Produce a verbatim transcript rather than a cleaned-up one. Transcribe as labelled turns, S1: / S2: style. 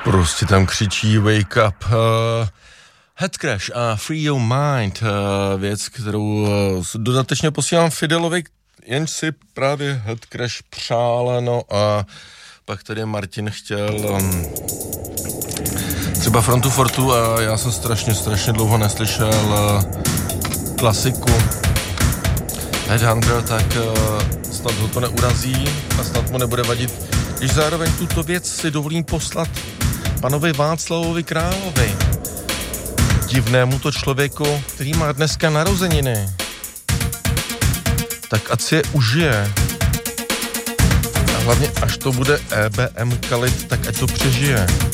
S1: Prostě tam křičí wake up. Uh, Head Crash a Free Your Mind, uh, věc, kterou uh, dodatečně posílám Fidelovi, jenž si právě Head Crash přál, no a pak tady Martin chtěl um, třeba Frontu Fortu a já jsem strašně, strašně dlouho neslyšel uh, klasiku Headhunter, tak uh, snad ho to neurazí a snad mu nebude vadit, když zároveň tuto věc si dovolím poslat panovi Václavovi Královi, divnému to člověku, který má dneska narozeniny. Tak ať si je užije. A hlavně, až to bude E B M kalit, tak ať to přežije.